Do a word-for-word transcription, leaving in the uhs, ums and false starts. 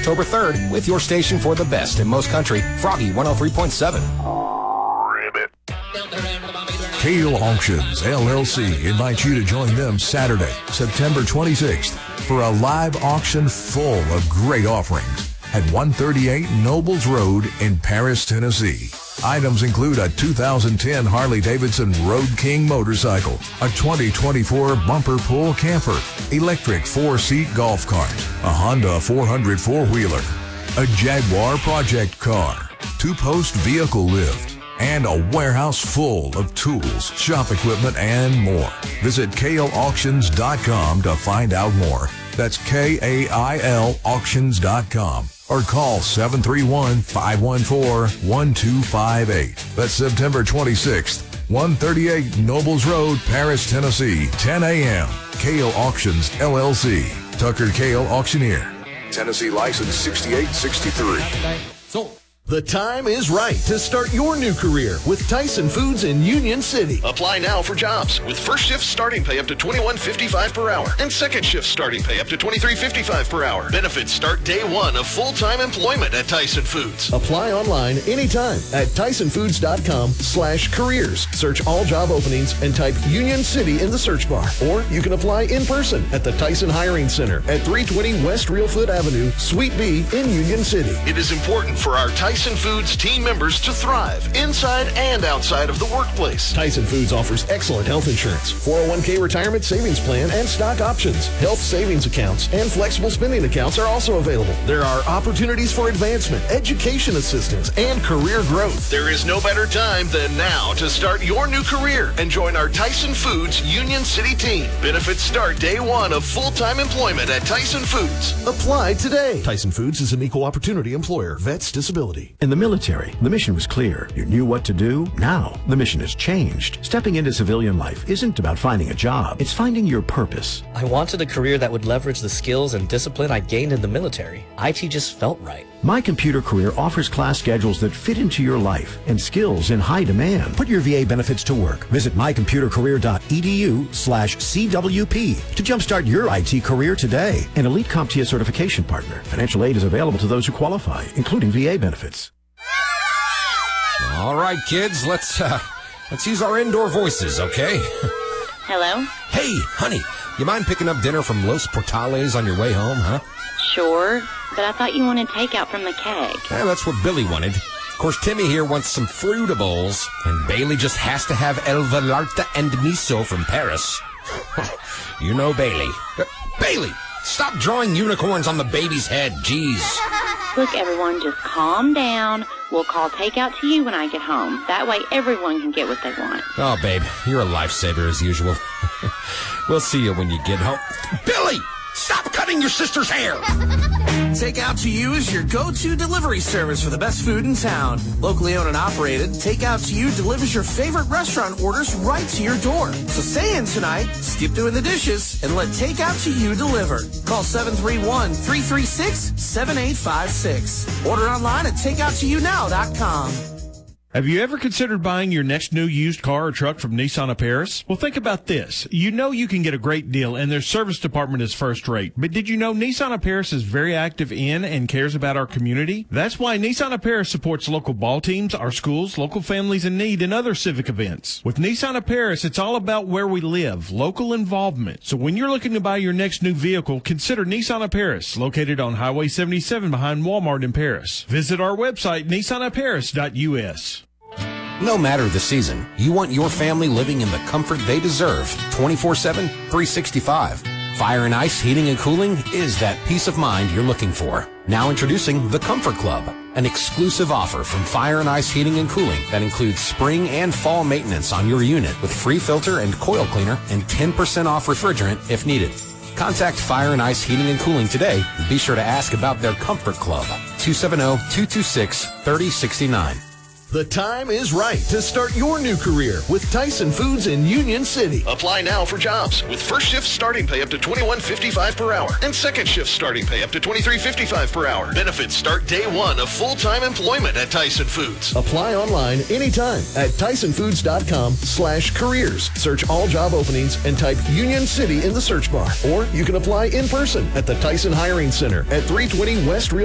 October third with your station for the best in most country, Froggy one oh three point seven. Kale Auctions, L L C invites you to join them Saturday, September twenty-sixth for a live auction full of great offerings at one thirty-eight Nobles Road in Paris, Tennessee. Items include a two thousand ten Harley-Davidson Road King motorcycle, a twenty twenty-four bumper pull camper, electric four-seat golf cart, a Honda four hundred four-wheeler, a Jaguar project car, two-post vehicle lift, and a warehouse full of tools, shop equipment, and more. Visit kale auctions dot com to find out more. That's K A I L auctions dot com. Or call seven three one, five one four, one two five eight. That's September twenty-sixth, one thirty-eight Nobles Road, Paris, Tennessee, ten a.m. Kale Auctions, L L C. Tucker Kale Auctioneer. Tennessee license sixty-eight sixty-three. So the time is right to start your new career with Tyson Foods in Union City. Apply now for jobs with first shift starting pay up to twenty-one fifty-five per hour and second shift starting pay up to twenty-three fifty-five per hour. Benefits start day one of full-time employment at Tyson Foods. Apply online anytime at tyson foods dot com slash careers. Search all job openings and type Union City in the search bar. Or you can apply in person at the Tyson Hiring Center at three twenty West Reelfoot Avenue, Suite B in Union City. It is important for our Tyson Tyson Foods team members to thrive inside and outside of the workplace. Tyson Foods offers excellent health insurance, four oh one k retirement savings plan, and stock options. Health savings accounts and flexible spending accounts are also available. There are opportunities for advancement, education assistance, and career growth. There is no better time than now to start your new career and join our Tyson Foods Union City team. Benefits start day one of full-time employment at Tyson Foods. Apply today. Tyson Foods is an equal opportunity employer. Vets disability. In the military, the mission was clear. You knew what to do. Now, the mission has changed. Stepping into civilian life isn't about finding a job. It's finding your purpose. I wanted a career that would leverage the skills and discipline I gained in the military. I T just felt right. My Computer Career offers class schedules that fit into your life and skills in high demand. Put your V A benefits to work. Visit my computer career dot e d u slash C W P to jumpstart your I T career today. An elite CompTIA certification partner. Financial aid is available to those who qualify, including V A benefits. All right, kids, let's uh, let's use our indoor voices, okay? Hello? Hey, honey, you mind picking up dinner from Los Portales on your way home, huh? Sure, but I thought you wanted takeout from the keg. Yeah, that's what Billy wanted. Of course, Timmy here wants some Fruitables, and Bailey just has to have El Vallarta and Miso from Paris. You know Bailey. Uh, Bailey, stop drawing unicorns on the baby's head, jeez. Look, everyone, just calm down. We'll call takeout to you when I get home. That way everyone can get what they want. Oh, babe, you're a lifesaver as usual. We'll see you when you get home. Billy, stop cutting your sister's hair. Takeout to You is your go-to delivery service for the best food in town. Locally owned and operated, Takeout to You delivers your favorite restaurant orders right to your door. So stay in tonight, skip doing the dishes, and let Takeout to You deliver. Call seven three one, three three six, seven eight five six. Order online at takeout to you now dot com. Have you ever considered buying your next new used car or truck from Nissan of Paris? Well, think about this. You know you can get a great deal, and their service department is first rate. But did you know Nissan of Paris is very active in and cares about our community? That's why Nissan of Paris supports local ball teams, our schools, local families in need, and other civic events. With Nissan of Paris, it's all about where we live, local involvement. So when you're looking to buy your next new vehicle, consider Nissan of Paris, located on Highway seventy-seven behind Walmart in Paris. Visit our website, nissan of paris dot u s. No matter the season, you want your family living in the comfort they deserve twenty-four seven, three sixty-five. Fire and Ice Heating and Cooling is that peace of mind you're looking for. Now introducing the Comfort Club, an exclusive offer from Fire and Ice Heating and Cooling that includes spring and fall maintenance on your unit with free filter and coil cleaner and ten percent off refrigerant if needed. Contact Fire and Ice Heating and Cooling today and be sure to ask about their Comfort Club, two seven zero, two two six, three zero six nine. The time is right to start your new career with Tyson Foods in Union City. Apply now for jobs with first shift starting pay up to twenty-one fifty-five per hour and second shift starting pay up to twenty-three fifty-five per hour. Benefits start day one of full-time employment at Tyson Foods. Apply online anytime at tyson foods dot com slash careers. Search all job openings and type Union City in the search bar. Or you can apply in person at the Tyson Hiring Center at three twenty West Real